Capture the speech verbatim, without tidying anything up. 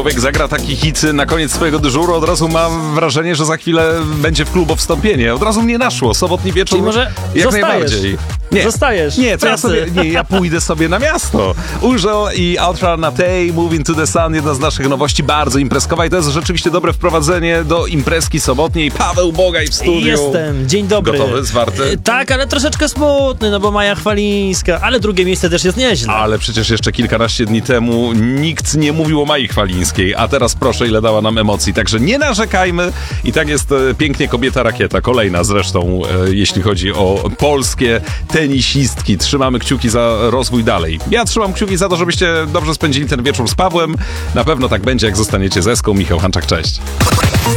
człowiek zagra taki hit na koniec swojego dyżuru, od razu mam wrażenie, że za chwilę będzie w klubo wstąpienie. Od razu mnie naszło. Sobotni wieczór. Czyli może jak zostajesz. najbardziej. Nie. Zostajesz. Nie, to ja sobie, nie, ja pójdę sobie na miasto. Ujo i Ultra Natei, Moving to the Sun, jedna z naszych nowości, bardzo imprezkowa i to jest rzeczywiście dobre wprowadzenie do imprezki sobotniej. Paweł Bogaj w studiu. Jestem, dzień dobry. Gotowy, zwarty? E, tak, ale troszeczkę smutny, no bo Maja Chwalińska, ale drugie miejsce też jest nieźle. Ale przecież jeszcze kilkanaście dni temu nikt nie mówił o Mai Chwalińskiej, a teraz proszę, ile dała nam emocji. Także nie narzekajmy i tak jest e, pięknie Kobieta Rakieta, kolejna zresztą, e, jeśli chodzi o polskie tenisistki. Trzymamy kciuki za rozwój dalej. Ja trzymam kciuki za to, żebyście dobrze spędzili ten wieczór z Pawłem. Na pewno tak będzie, jak zostaniecie z Eską. Michał Hanczak, cześć.